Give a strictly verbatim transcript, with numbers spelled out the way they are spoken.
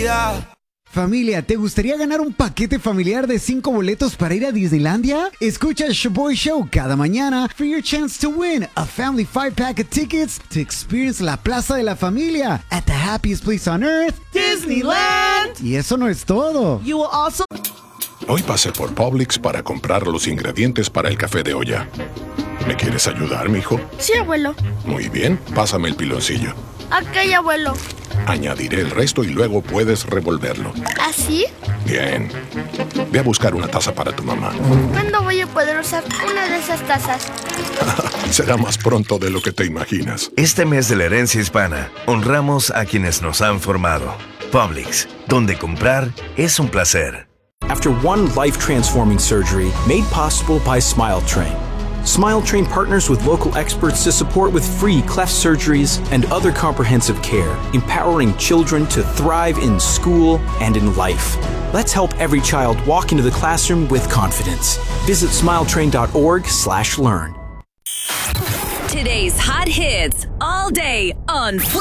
vida. Familia, ¿te gustaría ganar un paquete familiar de cinco boletos para ir a Disneylandia? Escucha el Shoboy Show cada mañana for your chance to win a family five pack of tickets to experience la Plaza de la Familia at the happiest place on earth, Disneyland. Y eso no es todo. You will also... Hoy pasé por Publix para comprar los ingredientes para el café de olla. ¿Me quieres ayudar, mijo? Sí, abuelo. Muy bien, pásame el piloncillo. Ok, abuelo. Añadiré el resto y luego puedes revolverlo. ¿Así? Bien. Ve a buscar una taza para tu mamá. ¿Cuándo voy a poder usar una de esas tazas? Será más pronto de lo que te imaginas. Este mes de la herencia hispana, honramos a quienes nos han formado. Publix, donde comprar es un placer. After one life-transforming surgery made possible by Smile Train, Smile Train partners with local experts to support with free cleft surgeries and other comprehensive care, empowering children to thrive in school and in life. Let's help every child walk into the classroom with confidence. Visit smiletrain.org slash learn. Today's hot hits all day on Flip.